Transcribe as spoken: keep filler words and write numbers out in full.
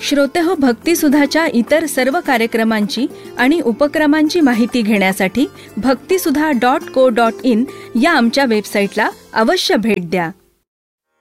श्रोतेहो, भक्तिसुधाच्या इतर सर्व कार्यक्रमांची आणि उपक्रमांची माहिती घेण्यासाठी भक्तिसुधा डॉट को डॉट इन या आमच्या वेबसाईटला अवश्य भेट द्या.